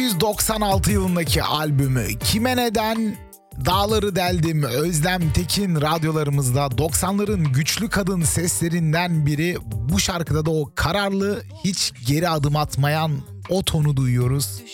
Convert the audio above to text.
1996 yılındaki albümü Kime Neden, Dağları Deldim, Özlem Tekin radyolarımızda 90'ların güçlü kadın seslerinden biri. Bu şarkıda da o kararlı, hiç geri adım atmayan o tonu duyuyoruz.